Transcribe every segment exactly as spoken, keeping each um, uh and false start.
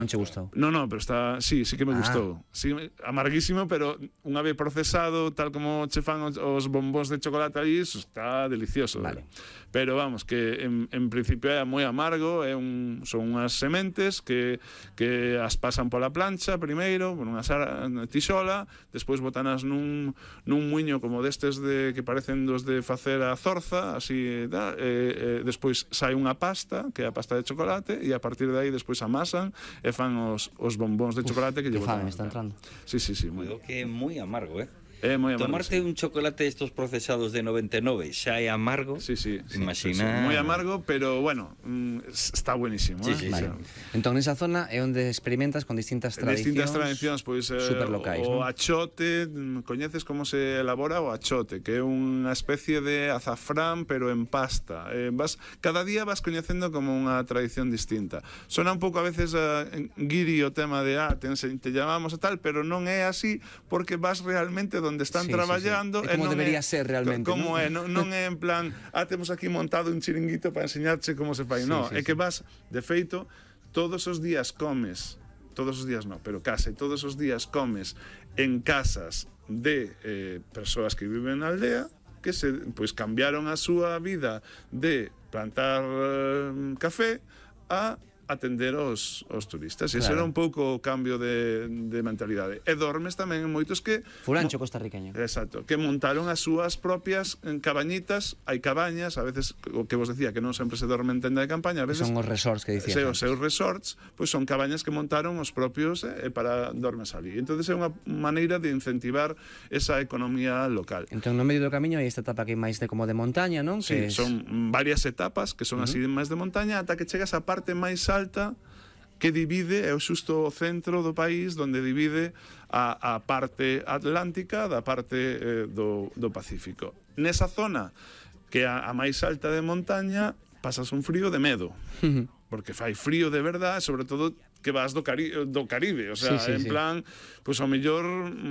Non che gustou? No, no, pero está, sí, sí que me Ah. gustou. Sí, amarguísimo, pero unha vez procesado, tal como che fan os, os bombóns de chocolate aí, eso está delicioso. Vale. Pero vamos, que en, en principio é moi amargo, é un, son unhas sementes que, que as pasan pola plancha primeiro, por unha sara, tixola, despois botanas nun, nun muiño como destes de, que parecen dos de facer a zorza, así, da, e, e, despois sai unha pasta, que é a pasta de chocolate, e a partir de aí despois amasan e fan os, os bombóns de chocolate que lle Que botan. fame está entrando. Sí, sí, sí, moi. Cuidado que é moi amargo, eh? É moi amargo. Tomarte Sí. un chocolate estos procesados de noventa e nove xa é amargo. Sí, sí, sí, Imagina. sí, sí. Moi amargo, pero bueno, mm, está buenísimo. Sí, eh? sí, O sí. sea, Entón, nesa zona é onde experimentas con distintas tradicións. distintas tradicións, pois eh, superlocais, o non? achote, mm, coñeces como se elabora o achote, que é unha especie de azafrán pero en pasta. Eh, vas cada día vas coñecendo como unha tradición distinta. Sona un pouco a veces uh, guiri o tema de ah, te, ense- te llamamos e tal, pero non é así porque vas realmente onde están Sí, sí, sí. traballando. É e como non debería ser realmente, como non? é, non, non é en plan ah, temos aquí montado un chiringuito para enseñarche como se fai, Sí, no, sí, é sí. que vas, de feito, todos os días comes, todos os días no, pero case todos os días comes en casas de eh, persoas que viven na aldea que se pois cambiaron a súa vida de plantar eh, café a atender os, os turistas. Ese Claro. era un pouco o cambio de, de mentalidade. E dormes tamén en moitos que Furancho costarriqueño. Exacto, que montaron as súas propias en cabañitas, hai cabañas, a veces o que vos decía que non sempre se dorme en tenda de campaña, a veces Son os resorts que dicía. se, os seus resorts, pois son cabañas que montaron os propios eh, para dormes ali. Entonces é unha maneira de incentivar esa economía local. Entón, no medio do camiño hai esta etapa que é máis de como de montaña, non? Sí, Que es- son varias etapas que son así máis de montaña ata que chegas á parte máis alta que divide, é o xusto o centro do país donde divide a, a parte atlántica da parte eh, do, do Pacífico. Nesa zona que é a, a máis alta de montaña pasas un frío de medo porque fai frío de verdade, sobre todo que vas do, Cari do Caribe, o sea, Sí, sí, en sí. plan, pois ao mellor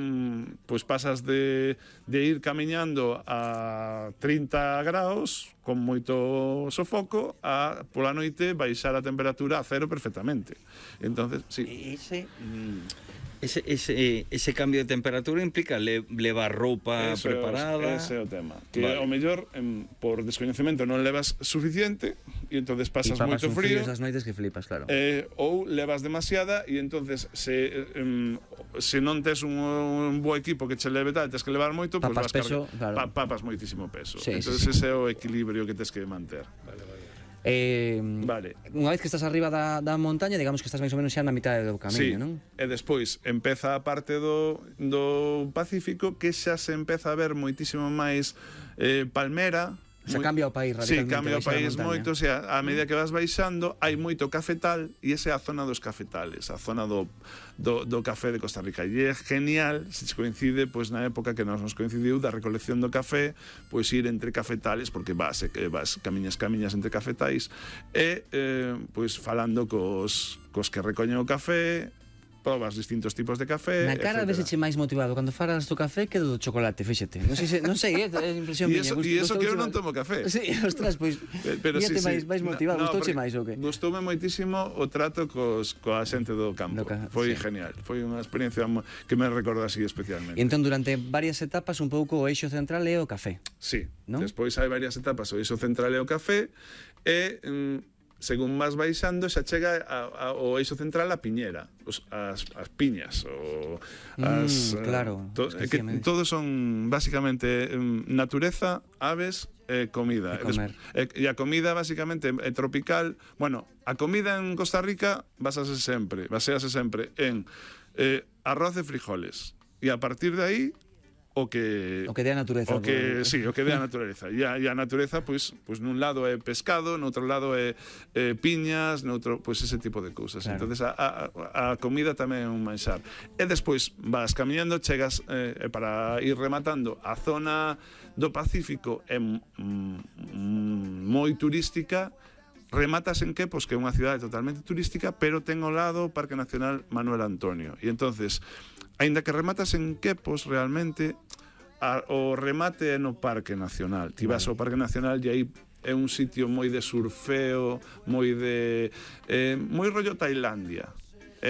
mm, pois pasas de, de ir camiñando a trinta graus con moito sofoco a pola noite baixar a temperatura a cero perfectamente. Entonces, sí. Ese, mm, ese, ese, ese cambio de temperatura implica le, levar roupa Eso é o- preparada. Ese é o tema. Que Vale. ao mellor em, por descoñecemento non levas suficiente e entonces E pasas papas moito un frío. frío esas noites que flipas, claro. Eh, ou levas demasiada e entonces se em, se non tes un, un bo equipo que che leve tal, tes que levar moito, pois Papas vas peso, carga- claro. pa, papas moitísimo peso. Sí, sí, entonces sí. ese é o equilibrio que tes que manter. Eh, Vale. Unha vez que estás arriba da, da montaña, digamos que estás máis ou menos xa na mitad do Sí, camiño, non? e despois empeza a parte do, do Pacífico que xa se empeza a ver moitísimo máis eh, palmera. O sea, moi- cambia o país Sí, radicalmente. cambia o baixar a país montaña. moito, o sea, a medida que vas baixando hai moito cafetal e esa é a zona dos cafetales, a zona do, do, do café de Costa Rica. E é genial, se te coincide, pois na época que nos nos coincidiu da recolección do café, pois ir entre cafetales, porque vas, eh, vas camiñas, camiñas entre cafetais, e eh, pois falando cos, cos que recoñen o café, probas distintos tipos de café, Na cara etcétera. veseche máis motivado cando falas do café que do chocolate, fíxate. Non sei, se, non sei, é, é impresión E miña. eso, Gust- e eso que eu gustouche non máis- tomo café. Sí, ostras, pois, Eh, Pero sí, íate sí. máis, máis motivado, No, gustouche porque máis ou que? Gustoume moitísimo o trato cos, coa xente do campo. Do ca- Foi sí. genial. Foi unha experiencia mo- que me recordo así especialmente. E entón, durante varias etapas, un pouco o eixo central é o café. Sí, Non? despois hai varias etapas, o eixo central é o café e mm, según vas baixando xa chega a, a, o eixo central a piñera, os, as, as piñas o as, Mm, claro, eh, to, é que esquecíame. todos son basicamente mm, natureza, aves e comida. E comer. E, e a comida basicamente é tropical. Bueno, a comida en Costa Rica basase sempre, basease sempre en eh, arroz e frijoles. E a partir de aí o que O que dé a natureza. o que, do- sí, o que dé a natureza. E a, e a natureza, pois, pois nun lado é pescado, no outro lado é, é piñas, no outro, pois ese tipo de cousas. Claro. Entonces a, a, a comida tamén é un manxar. E despois vas camiñando, chegas eh, e para ir rematando a zona do Pacífico é mm, mm, moi turística. Rematas en que, pois que é unha cidade totalmente turística, pero ten ao lado o Parque Nacional Manuel Antonio. E entonces, aínda que rematas en Quepos, realmente a, o remate é no Parque Nacional. Ti vas ao Parque Nacional e aí é un sitio moi de surfeo, moi de eh, moi rollo Tailandia.